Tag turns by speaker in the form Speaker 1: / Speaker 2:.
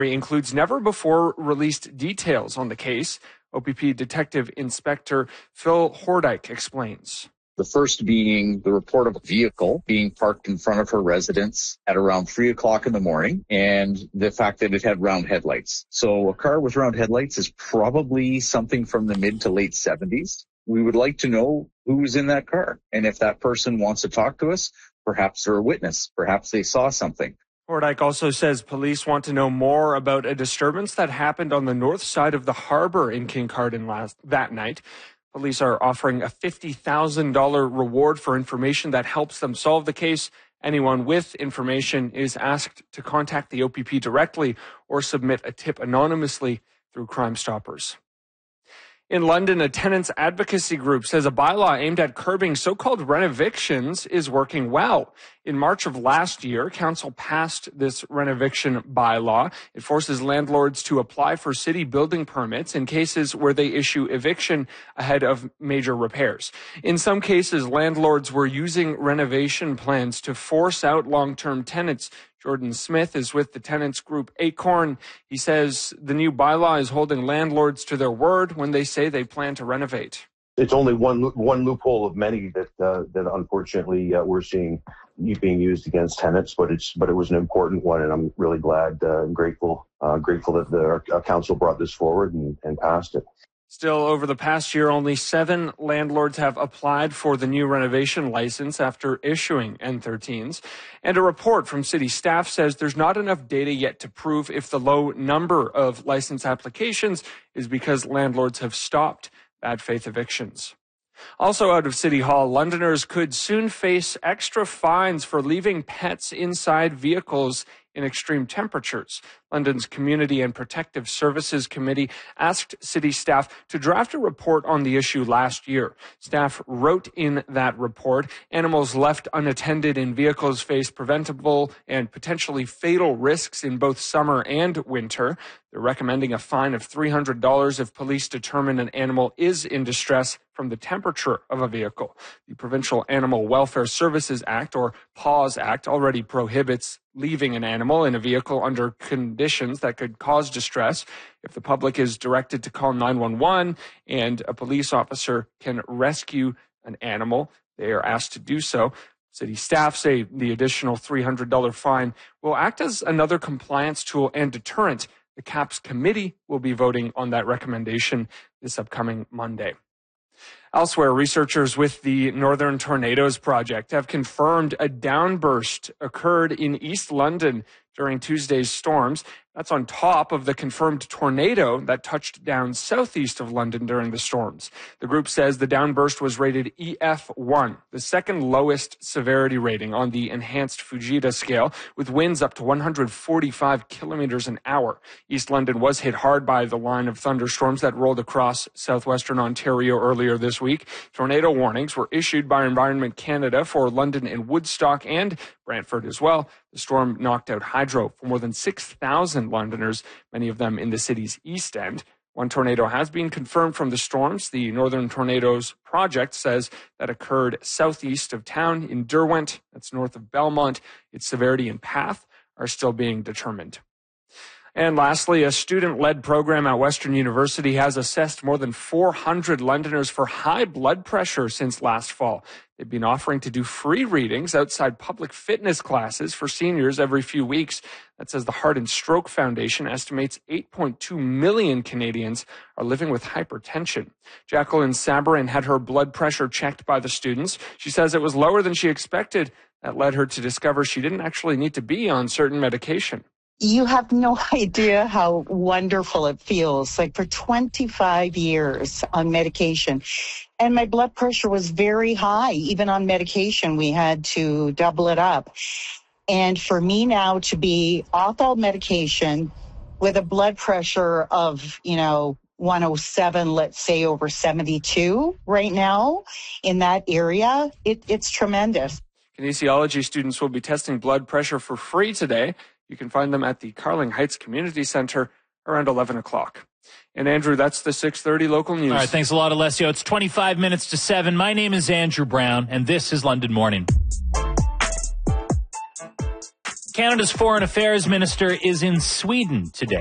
Speaker 1: includes never-before-released details on the case. OPP Detective Inspector Phil Hordyke explains.
Speaker 2: The first being the report of a vehicle being parked in front of her residence at around 3 o'clock in the morning, and the fact that it had round headlights. So a car with round headlights is probably something from the mid to late 70s. We would like to know who's in that car. And if that person wants to talk to us, perhaps they're a witness. Perhaps they saw something.
Speaker 1: Hordyke also says police want to know more about a disturbance that happened on the north side of the harbor in Kincardine that night. Police are offering a $50,000 reward for information that helps them solve the case. Anyone with information is asked to contact the OPP directly or submit a tip anonymously through Crime Stoppers. In London, a tenants advocacy group says a bylaw aimed at curbing so-called renovictions is working well. In March of last year, council passed this renoviction bylaw. It forces landlords to apply for city building permits in cases where they issue eviction ahead of major repairs. In some cases, landlords were using renovation plans to force out long-term tenants. Jordan Smith is with the tenants group Acorn. He says the new bylaw is holding landlords to their word when they say they plan to renovate.
Speaker 3: It's only one loophole of many that unfortunately we're seeing being used against tenants, but it was an important one, and I'm really glad and grateful that our council brought this forward and passed it.
Speaker 1: Still, over the past year, only 7 landlords have applied for the new renovation license after issuing N13s. And a report from city staff says there's not enough data yet to prove if the low number of license applications is because landlords have stopped bad faith evictions. Also out of City Hall, Londoners could soon face extra fines for leaving pets inside vehicles in extreme temperatures. London's Community and Protective Services Committee asked city staff to draft a report on the issue last year. Staff wrote in that report, animals left unattended in vehicles face preventable and potentially fatal risks in both summer and winter. They're recommending a fine of $300 if police determine an animal is in distress from the temperature of a vehicle. The Provincial Animal Welfare Services Act, or PAWS Act, already prohibits leaving an animal in a vehicle under conditions that could cause distress. If the public is directed to call 911 and a police officer can rescue an animal, they are asked to do so. City staff say the additional $300 fine will act as another compliance tool and deterrent. The CAPS committee will be voting on that recommendation this upcoming Monday. Elsewhere, researchers with the Northern Tornadoes Project have confirmed a downburst occurred in East London during Tuesday's storms. That's on top of the confirmed tornado that touched down southeast of London during the storms. The group says the downburst was rated EF1, the second lowest severity rating on the enhanced Fujita scale, with winds up to 145 kilometers an hour. East London was hit hard by the line of thunderstorms that rolled across southwestern Ontario earlier this week. Tornado warnings were issued by Environment Canada for London and Woodstock and Brantford as well. The storm knocked out hydro for more than 6,000 Londoners, many of them in the city's east end. One tornado has been confirmed from the storms. The Northern Tornadoes Project says that occurred southeast of town in Derwent. That's north of Belmont. Its severity and path are still being determined. And lastly, a student-led program at Western University has assessed more than 400 Londoners for high blood pressure since last fall. They've been offering to do free readings outside public fitness classes for seniors every few weeks. That says the Heart and Stroke Foundation estimates 8.2 million Canadians are living with hypertension. Jacqueline Sabarin had her blood pressure checked by the students. She says it was lower than she expected. That led her to discover she didn't actually need to be on certain medication.
Speaker 4: You have no idea how wonderful it feels. Like for 25 years on medication, and my blood pressure was very high. Even on medication, we had to double it up. And for me now to be off all medication with a blood pressure of, 107, let's say over 72 right now in that area, it's tremendous.
Speaker 1: Kinesiology students will be testing blood pressure for free today. You can find them at the Carling Heights Community Center around 11 o'clock. And Andrew, that's the 6:30 local news.
Speaker 5: All right, thanks a lot, Alessio. It's 25 minutes to 7. My name is Andrew Brown, and this is London Morning. Canada's Foreign Affairs Minister is in Sweden today.